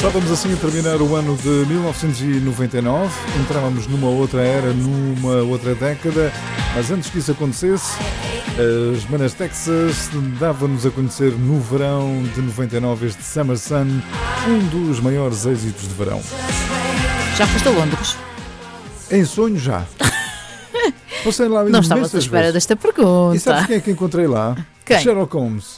Estávamos assim a terminar o ano de 1999, entrávamos numa outra era, numa outra década, mas antes que isso acontecesse, as Manas Texas davam-nos a conhecer no verão de 99 este Summer Sun, um dos maiores êxitos de verão. Já foste a Londres? Em sonho já. Passei lá Não estava à espera desta pergunta. E sabes quem é que encontrei lá? Quem? Sherlock Holmes.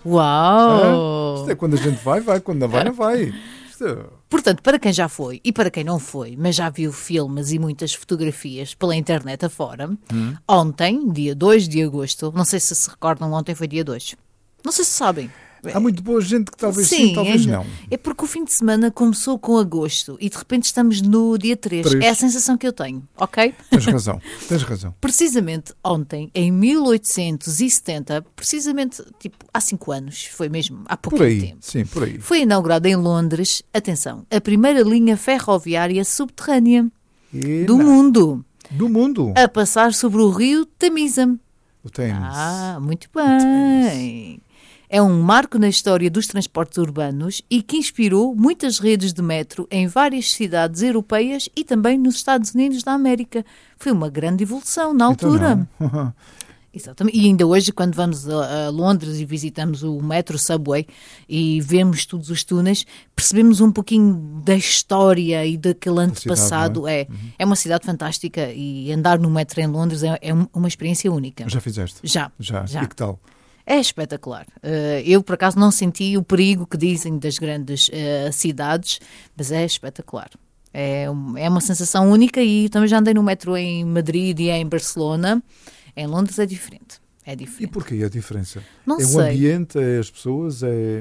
Uau! Isto é quando a gente vai, quando não vai, não vai. Portanto, para quem já foi e para quem não foi, mas já viu filmes e muitas fotografias pela internet afora, ontem, dia 2 de agosto, não sei se recordam, ontem foi dia 2. Não sei se sabem. Há muito boa gente que talvez sim, talvez não. É porque o fim de semana começou com agosto e de repente estamos no dia 3. É a sensação que eu tenho, ok? Tens razão. Precisamente ontem, em 1870, precisamente tipo há 5 anos, foi mesmo há pouco tempo. Sim, por aí. Foi inaugurada em Londres, atenção, a primeira linha ferroviária subterrânea do mundo. Do mundo? A passar sobre o rio Tamisa. O Thames. Ah, muito bem. É um marco na história dos transportes urbanos e que inspirou muitas redes de metro em várias cidades europeias e também nos Estados Unidos da América. Foi uma grande evolução na altura. Então Exatamente. E ainda hoje, quando vamos a Londres e visitamos o metro Subway e vemos todos os túneis, percebemos um pouquinho da história e daquele antepassado. Cidade, não é? É uma cidade fantástica e andar no metro em Londres é uma experiência única. Já fizeste? Já. E que tal? É espetacular. Eu, por acaso, não senti o perigo que dizem das grandes cidades, mas é espetacular. É uma sensação única e também já andei no metro em Madrid e em Barcelona. Em Londres é diferente. E porquê a diferença? Não sei. O ambiente, é as pessoas,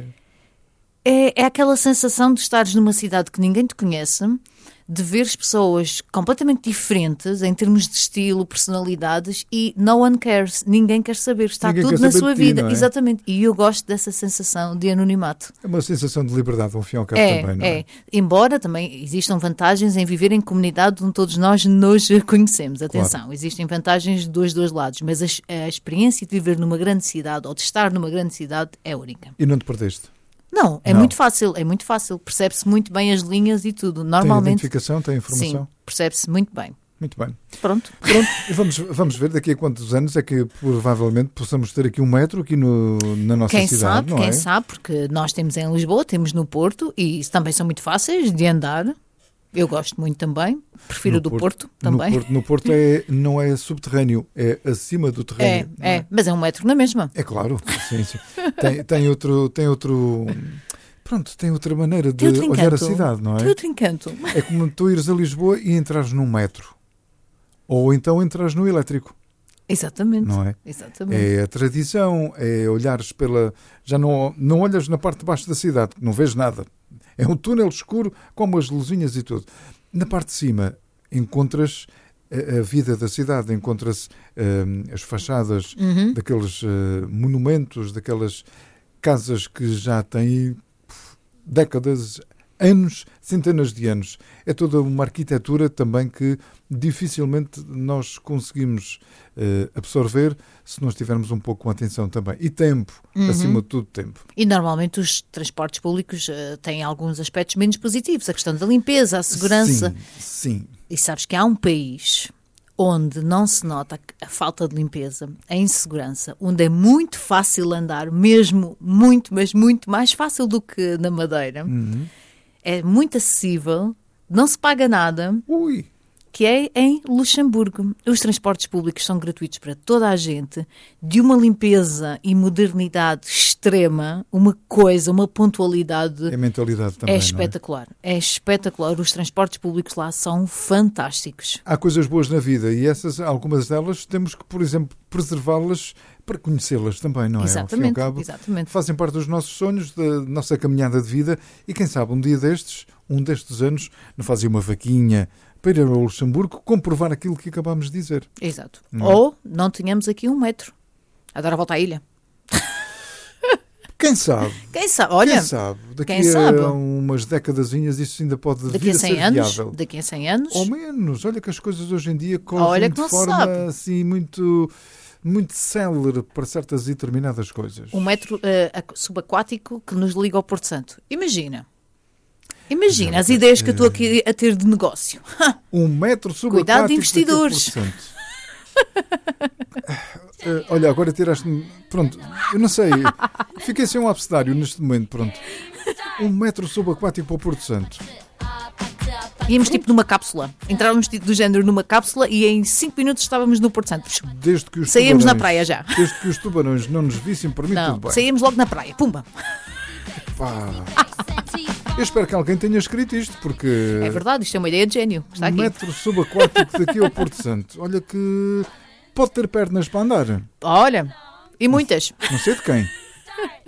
É aquela sensação de estares numa cidade que ninguém te conhece, de veres pessoas completamente diferentes em termos de estilo, personalidades e no one cares, ninguém quer saber, está ninguém tudo quer na saber sua de ti, vida. não é? Exatamente. E eu gosto dessa sensação de anonimato. É uma sensação de liberdade, ao fim e ao cabo também, não é? Embora também existam vantagens em viver em comunidade onde todos nós nos conhecemos. Atenção, claro. Existem vantagens dos dois lados, mas a experiência de viver numa grande cidade ou de estar numa grande cidade é única. E não te perdeste? Não, é muito fácil, percebe-se muito bem as linhas e tudo, normalmente. Tem identificação, tem informação? Sim, percebe-se muito bem. Muito bem. Pronto. E vamos ver daqui a quantos anos é que provavelmente possamos ter aqui um metro aqui na nossa cidade, não é? Quem sabe, porque nós temos em Lisboa, temos no Porto e também são muito fáceis de andar. Eu gosto muito também, prefiro do Porto também. No Porto não é subterrâneo, é acima do terreno. Mas é um metro na mesma. É claro, sim. Tem outra maneira de olhar a cidade, não é? Tem outro encanto. É como tu ires a Lisboa e entrares num metro. Ou então entras no elétrico. Exatamente. Não é? Exatamente. É a tradição, é olhares já não olhas na parte de baixo da cidade, não vês nada. É um túnel escuro com as luzinhas e tudo. Na parte de cima encontras a vida da cidade, encontras as fachadas daqueles monumentos, daquelas casas que já têm décadas, anos, centenas de anos. É toda uma arquitetura também que dificilmente nós conseguimos absorver se nós tivermos um pouco com atenção também. E tempo, acima de tudo tempo. E normalmente os transportes públicos têm alguns aspectos menos positivos. A questão da limpeza, a segurança. Sim. E sabes que há um país onde não se nota a falta de limpeza, a insegurança, onde é muito fácil andar, mesmo mas muito mais fácil do que na Madeira. É muito acessível, não se paga nada, que é em Luxemburgo. Os transportes públicos são gratuitos para toda a gente, de uma limpeza e modernidade extrema, uma pontualidade. É mentalidade também, é espetacular. É espetacular. Os transportes públicos lá são fantásticos. Há coisas boas na vida e algumas delas temos que, por exemplo, preservá-las para conhecê-las também, não é? Exatamente, ao fim e ao cabo, exatamente. Fazem parte dos nossos sonhos, da nossa caminhada de vida e quem sabe um destes anos, não fazia uma vaquinha para ir ao Luxemburgo comprovar aquilo que acabámos de dizer. Exato. Ou não tínhamos aqui um metro. Agora volta à ilha. Quem sabe? Olha, quem sabe? Daqui a umas décadazinhas isso ainda pode vir a ser viável. Daqui a 100 anos? Ou menos. Olha que as coisas hoje em dia correm de forma assim muito célere para certas e determinadas coisas. Um metro subaquático que nos liga ao Porto Santo. Imagina. Imagina as ideias que eu estou aqui a ter de negócio. 1 metro subaquático. Cuidado de investidores. daqui a 1%. Olha, agora tiraste-me... Pronto, eu não sei. Fiquei sem um abcedário neste momento, pronto. 1 metro subaquático para o Porto Santo. Íamos tipo numa cápsula. Entrávamos tipo do género numa cápsula e em 5 minutos estávamos no Porto Santo. Desde que os Saíamos na tubarões- praia já. Desde que os tubarões não nos vissem, para mim Não, tudo bem. saíamos logo na praia. Pumba. Pá. Eu espero que alguém tenha escrito isto, porque... É verdade, isto é uma ideia de gênio. Está 1 aqui. metro subaquático daqui ao Porto Santo. Olha que pode ter pernas para andar. Olha, e muitas. Não sei de quem.